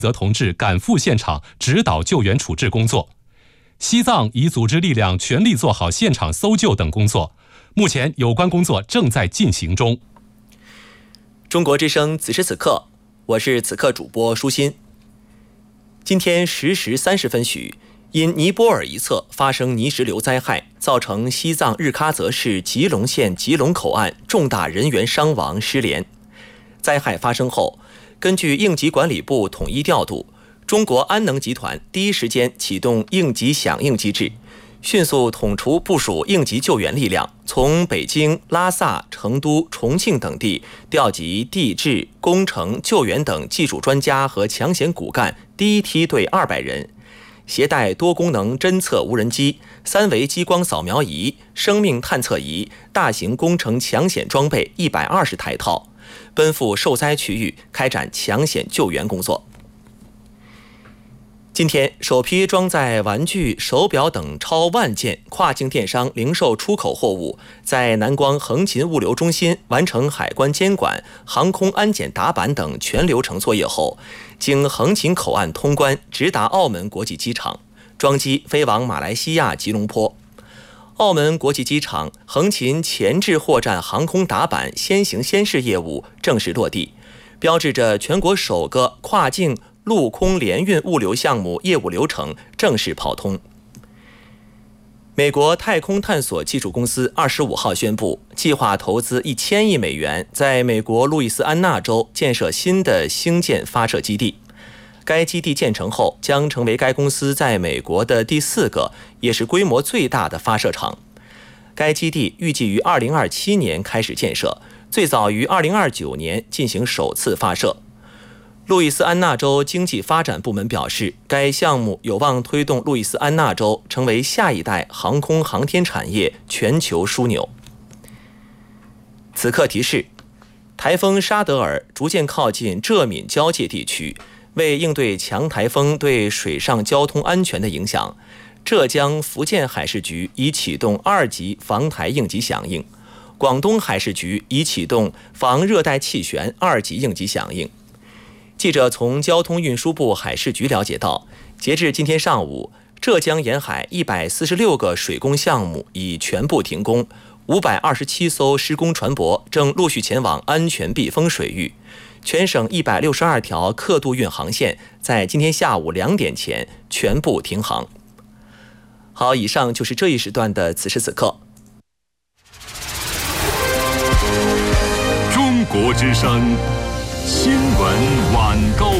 则同志赶赴现场指导救援处置工作。西藏已组织力量全力做好现场搜救等工作，目前有关工作正在进行中。 中国之声此时此刻，我是此刻主播舒心。今天10时30分许，因尼泊尔一侧发生泥石流灾害，造成西藏日喀则市吉隆县吉隆口岸重大人员伤亡失联。灾害发生后，根据应急管理部统一调度，中国安能集团第一时间启动应急响应机制，迅速统筹部署应急救援力量，从北京、拉萨、成都、重庆等地调集地质、工程、救援等技术专家和抢险骨干第一梯队200人，携带多功能侦测无人机、3维激光扫描仪、生命探测仪、大型工程抢险装备120台套，奔赴受灾区域开展抢险救援工作。今天，首批装载玩具、手表等超万件跨境电商零售出口货物，在南光横琴物流中心完成海关监管、航空安检打板等全流程作业后，经横琴口岸通关，直达澳门国际机场，装机飞往马来西亚吉隆坡。澳门国际机场横琴前置货站航空打板先行先试业务正式落地，标志着全国首个跨境陆空联运物流项目业务流程正式跑通。美国太空探索技术公司25号宣布，计划投资1000亿美元，在美国路易斯安那州建设新的星舰发射基地。该基地建成后，将成为该公司在美国的第4个，也是规模最大的发射场。该基地预计于2027年开始建设，最早于2029年进行首次发射。路易斯安那州经济发展部门表示，该项目有望推动路易斯安那州成为下一代航空航天产业全球枢纽。此刻提示，台风沙德尔逐渐靠近浙闽交界地区，为应对强台风对水上交通安全的影响，浙江、福建海事局已启动2级防台应急响应，广东海事局已启动防热带气旋2级应急响应。记者从交通运输部海事局了解到，截至今天上午，浙江沿海146个水工项目已全部停工，527艘施工船舶正陆续前往安全避风水域，全省162条客渡运航线在今天下午2点前全部停航。好，以上就是这一时段的此时此刻。 中国之声新闻晚高